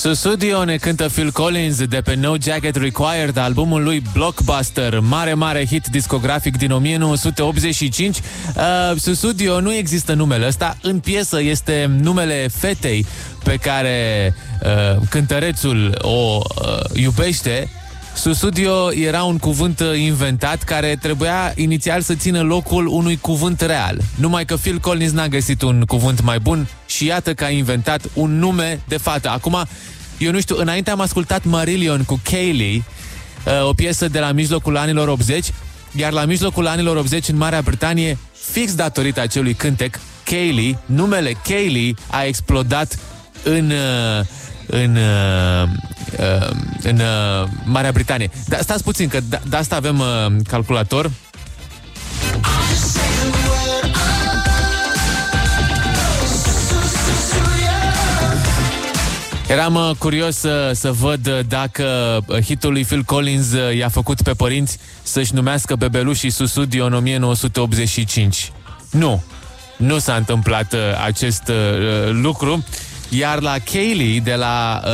Sussudio ne cântă Phil Collins de pe No Jacket Required, albumul lui Blockbuster, mare hit discografic din 1985. Sussudio nu există numele ăsta, în piesă este numele fetei pe care cântărețul o iubește. Sussudio era un cuvânt inventat care trebuia inițial să țină locul unui cuvânt real. Numai că Phil Collins n-a găsit un cuvânt mai bun și iată că a inventat un nume de fată. Acum, eu nu știu, înainte am ascultat Marillion cu Kaylee, o piesă de la mijlocul anilor 80, iar la mijlocul anilor 80 în Marea Britanie, fix datorită acelui cântec, Kaylee, numele Kaylee a explodat în Marea Britanie. Dar stați puțin, că de asta avem calculator. Eram curios să văd dacă hitul lui Phil Collins i-a făcut pe părinți să-și numească bebelușii Sussudio în 1985. Nu s-a întâmplat acest lucru. Iar la Kaylee de la